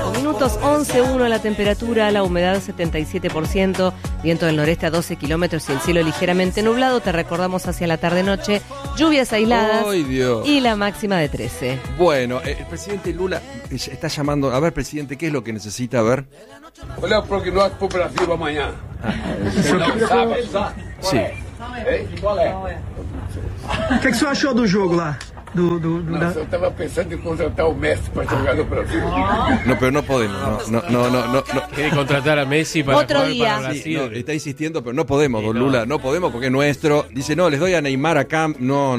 25 minutos, 11:1 la temperatura, la humedad 77%, viento del noreste a 12 kilómetros y el cielo ligeramente nublado. Te recordamos hacia la tarde-noche, lluvias aisladas. ¡Ay, Dios! Y la máxima de 13. Bueno, el presidente Lula está llamando. A ver, presidente, ¿qué es lo que necesita? A ver. Olha, porque nós pro Brasil amanhã. Sí. O que o senhor achou do jogo lá? Nossa, eu estava pensando em contratar o Messi para jogar no Brasil. No, pero no podemos. No. Quiere contratar a Messi para Otro jugar día. para Brasil. Sí, no, está insistiendo, pero no podemos, Sí, don no. Lula, no podemos porque es nuestro. Dice, no, les doy a Neymar acá. No.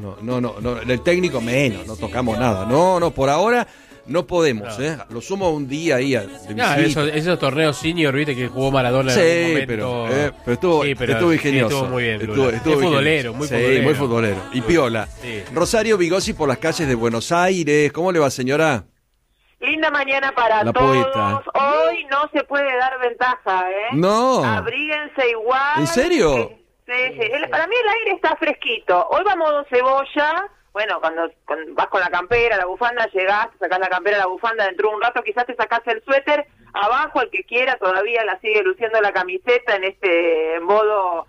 El técnico menos, no tocamos nada. No, por ahora no podemos, No. Lo sumo un día ahí de visita. Esos torneos senior, viste, que jugó Maradona en algún Sí, momento. pero estuvo ingenioso. Estuvo muy bien. Estuvo Es futbolero, ingenioso. muy Sí, futbolero. muy futbolero. Y piola. Sí. Rosario Bigosi por las calles de Buenos Aires. ¿Cómo le va, señora? Linda mañana para La todos. poeta. Hoy no se puede dar ventaja, ¿eh? No. Abríguense igual. ¿En serio? Sí. Para mí el aire está fresquito. Hoy va modo cebolla. Bueno, cuando vas con la campera, la bufanda, llegás, te sacás la campera, la bufanda, dentro de un rato quizás te sacás el suéter. Abajo, el que quiera, todavía la sigue luciendo la camiseta en este modo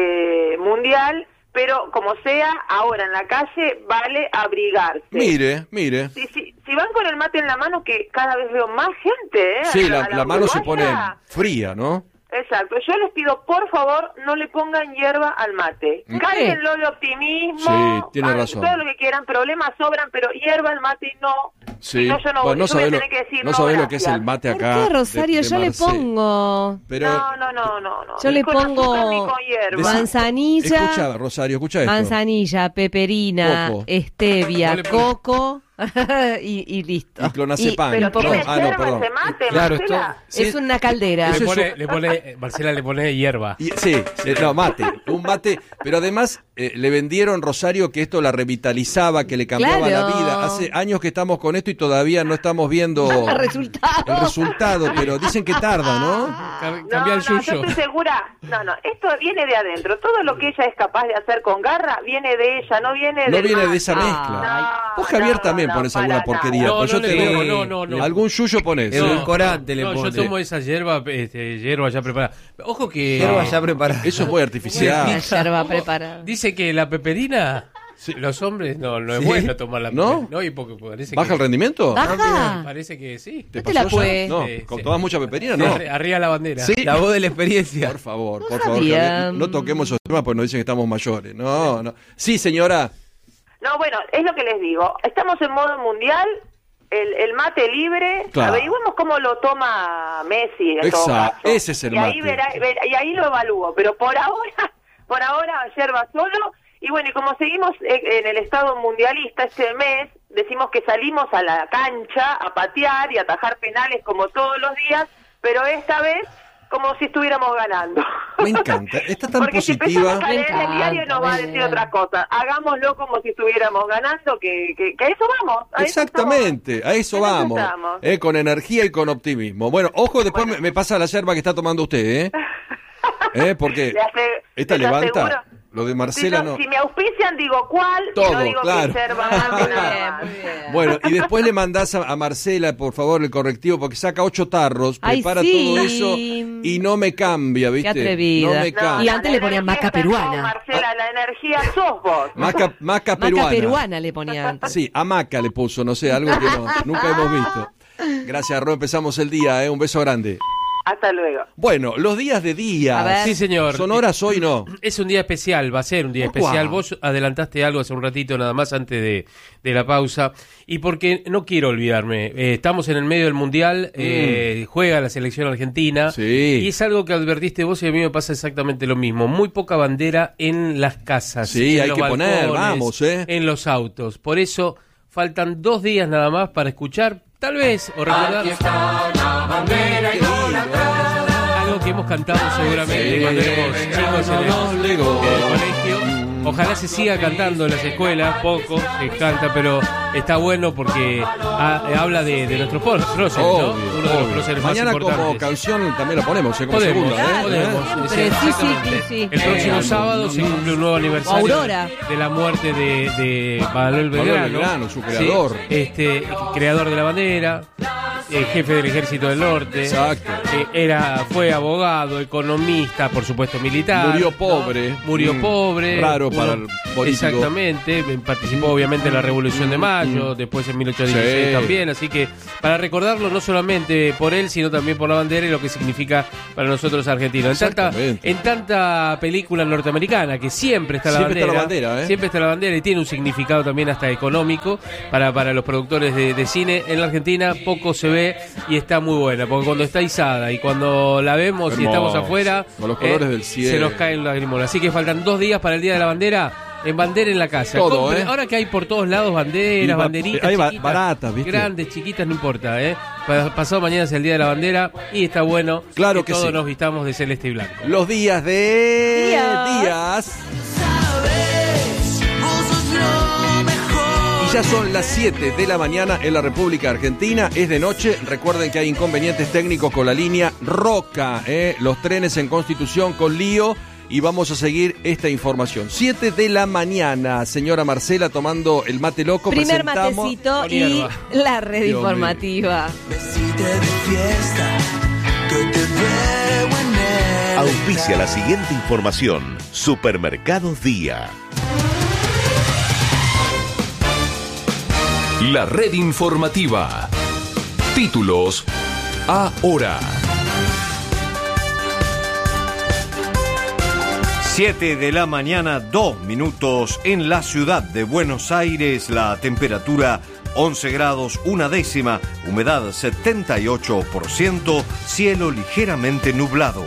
mundial. Pero como sea, ahora en la calle vale abrigarse. Mire. Si van con el mate en la mano, que cada vez veo más gente, ¿eh? Sí, A la mano se pone uruguaya. fría, ¿no? Exacto. Yo les pido, por favor, no le pongan hierba al mate. ¿Qué? Cárguenlo de optimismo. Sí, tiene hagan razón. todo lo que quieran, problemas sobran, pero hierba al mate no. Sí. Si no, yo no, Bueno, no yo voy a sabés tener que decir no sabés lo que es gracias. el mate ¿Por acá. qué, Rosario? de Yo le Marcel. pongo Pero, No. Yo le Ni con azúcar ni pongo con hierba. manzanilla, escucha, Rosario, escucha esto. manzanilla, peperina, Coco. stevia, No le pones- coco y listo. Y clonazepam. Y un Pero poco- tiene Ah, no, yerba perdón. ese mate, Claro, Marcela. Sí. Es una caldera. Eso Marcela le pone hierba. Sí, no, mate, un mate, pero además le vendieron, Rosario, que esto la revitalizaba, que le cambiaba Claro. la vida. Hace años que estamos con esto y todavía no estamos viendo El resultado. el resultado, pero dicen que tarda, ¿no? Cambia el Yo yuyo. estoy segura. No, esto viene de adentro. Todo lo que ella es capaz de hacer con garra viene de ella, no viene No del viene de mate. esa mezcla. No, Vos, Javier, no, también no, pones para alguna nada. porquería. No, Pues yo no te le veo. pongo, no. Algún yuyo pones. Edulcorante le No, pone. yo tomo esa hierba, hierba ya preparada. Ojo que Hierba ya preparada. Eso es muy artificial. La yerba preparada. dice que la peperina, los hombres no es ¿Sí? bueno tomar la ¿No? peperina. No, y porque parece ¿Baja que el rendimiento? ¿Baja? parece que sí. ¿Te No te la pasó ya? puede. No, Sí, sí. ¿tomás mucha peperina? Sí, No. arriba la bandera. Sí. La voz de la experiencia. Por favor, sabía. Javier, no toquemos esos temas porque nos dicen que estamos mayores. No. Sí, señora. No, bueno, es lo que les digo. Estamos en modo mundial, el mate libre. Claro. Averigüemos cómo lo toma Messi. En todo Exacto, caso. ese es el y ahí mate. y ahí lo evalúo. Pero por ahora yerba solo. Y bueno, y como seguimos en el estado mundialista este mes, decimos que salimos a la cancha a patear y a atajar penales como todos los días, pero esta vez como si estuviéramos ganando. Me encanta. Está tan Porque si positiva. empezamos a leer Me el diario encanta, nos va a muy decir bien. otra cosa. Hagámoslo como si estuviéramos ganando, que a eso vamos. A eso Exactamente, a eso En eso vamos. estamos. Con energía y con optimismo. Bueno, ojo, después me pasa la yerba que está tomando usted, porque Le hace- esta les levanta. aseguro. Lo de Si, Marcela no. si me auspician, digo cuál, Todo, y no digo claro. que yerba mate, nada Bien, más. muy bien. Bueno, y después le mandás a Marcela, por favor, el correctivo, porque saca 8 tarros, Ay, prepara sí. todo eso y no me cambia, ¿viste? Qué atrevida. No me No, cambia. Y antes le ponían la energía maca estás vos, peruana. Marcela, la energía sos vos. Maca Maca peruana. peruana le ponían antes. Sí, hamaca le puso, no sé, algo que nunca hemos visto. Gracias, Ro, empezamos el día, un beso grande. Hasta luego. Bueno, los días de A día. ver. Sí, señor. ¿Son horas hoy no? Es un día especial, va a ser un día ¿Por especial. cuál? Vos adelantaste algo hace un ratito nada más antes de la pausa. Y porque no quiero olvidarme, estamos en el medio del Mundial, juega la selección argentina. Sí. Y es algo que advertiste vos y a mí me pasa exactamente lo mismo. Muy poca bandera en las casas. Sí, en hay los que poner, balcones, vamos, en los autos. Por eso faltan 2 días nada más para escuchar, tal vez, o recordar... Algo que hemos cantado seguramente cuando éramos chicos en el colegio. Ojalá se siga cantando en las escuelas, poco se canta, pero está bueno porque habla de nuestros próceres, ¿no? Obvio, Uno de los obvio. próceres Mañana más importantes. como canción también la ponemos, como Podemos, segunda, podemos. Pero sí, Exactamente. sí. El próximo sábado se cumple un nuevo aniversario Aurora. de la muerte de Manuel Belgrano. Belgrano, su creador. Sí, creador de la bandera. jefe del Ejército del Norte. Exacto. Fue abogado, economista, por supuesto militar. Murió pobre. ¿No? Murió pobre. Raro para el político. Exactamente. Participó obviamente en la Revolución de Mayo, después en 1816 Sí. también. Así que para recordarlo no solamente por él, sino también por la bandera y lo que significa para nosotros argentinos. En tanta película norteamericana que siempre está la bandera. Siempre está la bandera y tiene un significado también hasta económico para los productores de cine. En la Argentina poco se ve y está muy buena, porque cuando está izada y cuando la vemos y estamos afuera, con los colores del cielo, se nos caen lagrimones. Así que faltan 2 días para el Día de la Bandera. En bandera en la casa. Todo, Ahora que hay por todos lados banderas, banderitas hay chiquitas, baratas, ¿viste? Grandes, chiquitas, no importa. Pasado mañana es el Día de la Bandera y está bueno claro que todos sí. Nos vistamos de celeste y blanco. Los días de... Días. Y ya son las 7 de la mañana en la República Argentina. Es de noche. Recuerden que hay inconvenientes técnicos con la línea Roca. Los trenes en Constitución con lío. Y vamos a seguir esta información. 7 de la mañana, señora Marcela, tomando el mate loco. Primer presentamos... matecito y la red Dios informativa. Auspicia la siguiente información. Supermercados Día. La red informativa. Títulos ahora. 7 de la mañana, 2 minutos en la ciudad de Buenos Aires. La temperatura 11 grados, 1 décima, humedad 78%, cielo ligeramente nublado.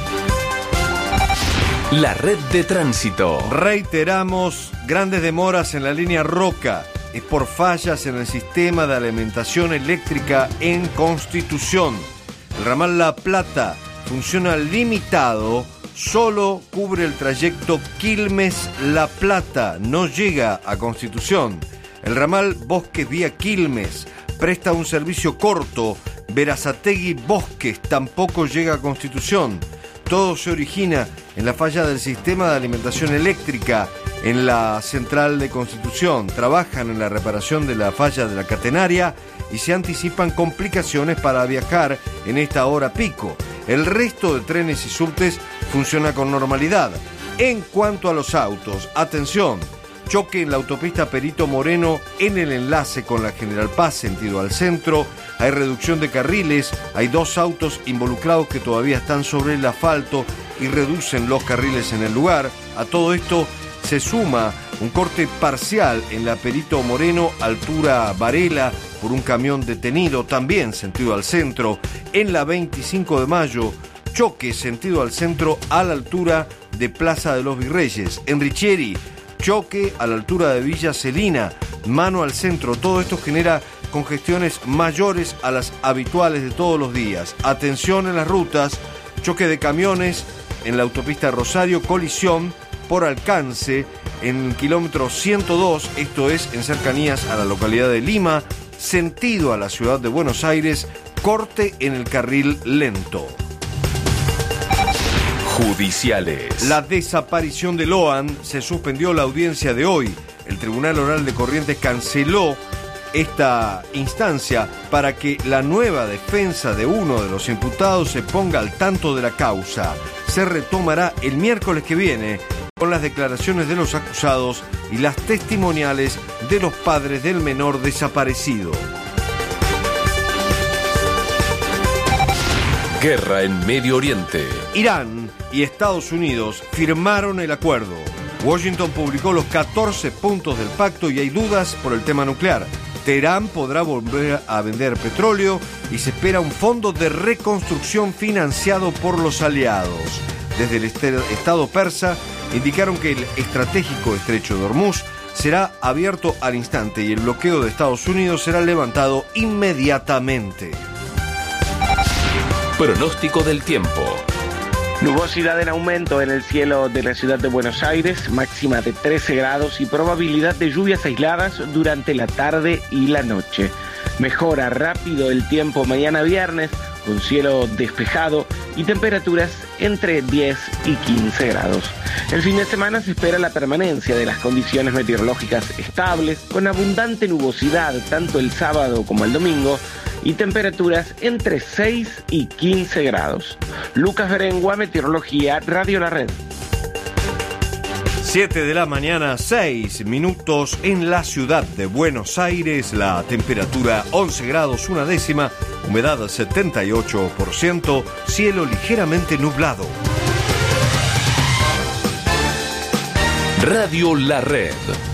La red de tránsito. Reiteramos, grandes demoras en la línea Roca. Es por fallas en el sistema de alimentación eléctrica en Constitución. El ramal La Plata funciona limitado. Solo cubre el trayecto Quilmes-La Plata, no llega a Constitución. El ramal Bosques vía Quilmes presta un servicio corto. Berazategui-Bosques tampoco llega a Constitución. Todo se origina en la falla del sistema de alimentación eléctrica en la central de Constitución. Trabajan en la reparación de la falla de la catenaria y se anticipan complicaciones para viajar en esta hora pico. El resto de trenes y subtes funciona con normalidad. En cuanto a los autos, atención, choque en la autopista Perito Moreno en el enlace con la General Paz sentido al centro. Hay reducción de carriles, hay 2 autos involucrados que todavía están sobre el asfalto y reducen los carriles en el lugar. A todo esto se suma un corte parcial en la Perito Moreno, altura Varela, por un camión detenido, también sentido al centro. En la 25 de mayo, choque sentido al centro a la altura de Plaza de los Virreyes. En Richieri, choque a la altura de Villa Celina, mano al centro. Todo esto genera congestiones mayores a las habituales de todos los días. Atención en las rutas, choque de camiones en la autopista Rosario, colisión por alcance en el kilómetro 102, esto es en cercanías a la localidad de Lima, sentido a la ciudad de Buenos Aires, corte en el carril lento. Judiciales. La desaparición de Loan, se suspendió la audiencia de hoy. El Tribunal Oral de Corrientes canceló esta instancia para que la nueva defensa de uno de los imputados se ponga al tanto de la causa. Se retomará el miércoles que viene con las declaraciones de los acusados y las testimoniales de los padres del menor desaparecido. Guerra en Medio Oriente. Irán y Estados Unidos firmaron el acuerdo. Washington publicó los 14 puntos del pacto y hay dudas por el tema nuclear. Teherán podrá volver a vender petróleo y se espera un fondo de reconstrucción financiado por los aliados. Desde el Estado persa indicaron que el estratégico estrecho de Hormuz será abierto al instante y el bloqueo de Estados Unidos será levantado inmediatamente. Pronóstico del tiempo. Nubosidad en aumento en el cielo de la ciudad de Buenos Aires, máxima de 13 grados y probabilidad de lluvias aisladas durante la tarde y la noche. Mejora rápido el tiempo mañana viernes, con cielo despejado y temperaturas entre 10 y 15 grados. El fin de semana se espera la permanencia de las condiciones meteorológicas estables, con abundante nubosidad tanto el sábado como el domingo, y temperaturas entre 6 y 15 grados. Lucas Berengua, Meteorología, Radio La Red. 7 de la mañana, 6 minutos en la ciudad de Buenos Aires. La temperatura 11 grados, una décima, humedad 78%, cielo ligeramente nublado. Radio La Red.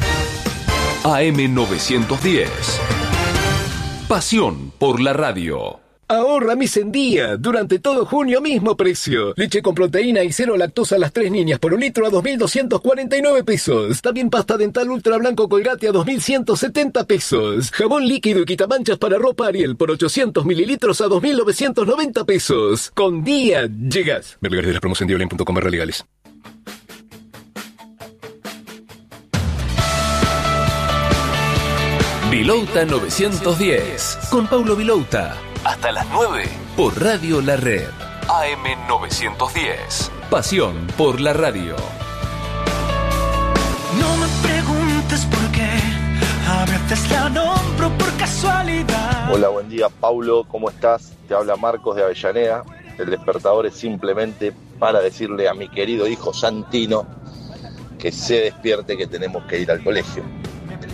AM 910. Pasión por la radio. Ahorra mis en día. Durante todo junio, mismo precio. Leche con proteína y cero lactosa a las 3 niñas por un litro a 2.249 pesos. También pasta dental ultra blanco Colgate a 2.170 pesos. Jabón líquido y quitamanchas para ropa Ariel por 800 mililitros a 2.990 pesos. Con día llegas. Ver lugares de las promos en dioline.com/legales. Vilouta 910. Con Paulo Vilouta. Hasta las 9 por Radio La Red. AM 910. Pasión por la radio. No me preguntes por qué. A veces la nombro por casualidad. Hola, buen día, Paulo. ¿Cómo estás? Te habla Marcos de Avellaneda. El despertador es simplemente para decirle a mi querido hijo Santino que se despierte, que tenemos que ir al colegio.